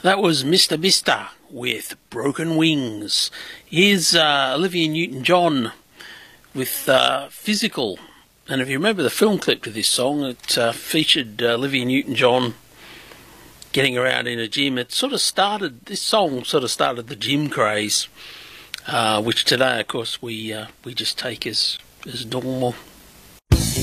That was Mr. Mister with Broken Wings. Here's Olivia Newton-John with Physical. And if you remember the film clip to this song, it featured Olivia Newton-John getting around in a gym. This song sort of started the gym craze, which today, of course, we just take as normal.